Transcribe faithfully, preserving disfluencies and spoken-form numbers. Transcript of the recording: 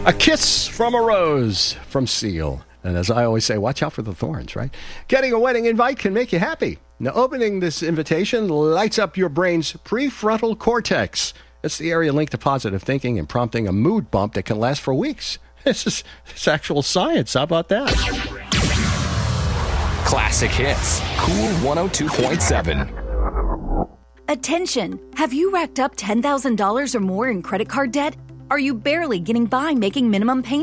A kiss from a rose from Seal. And as I always say, watch out for the thorns, right? Getting a wedding invite can make you happy. Now, opening this invitation lights up your brain's prefrontal cortex. It's the area linked to positive thinking and prompting a mood bump that can last for weeks. This is it's actual science. How about that? Classic Hits. Cool one oh two point seven. Attention! Have you racked up ten thousand dollars or more in credit card debt? Are you barely getting by making minimum payments?